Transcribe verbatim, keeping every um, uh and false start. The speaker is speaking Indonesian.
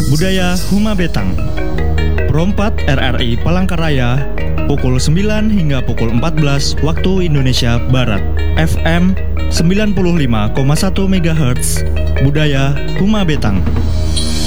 Budaya Huma Betang. Perompat R R I Palangkaraya, pukul sembilan hingga pukul empat belas waktu Indonesia Barat. F M sembilan puluh lima koma satu megahertz. Budaya Huma Betang.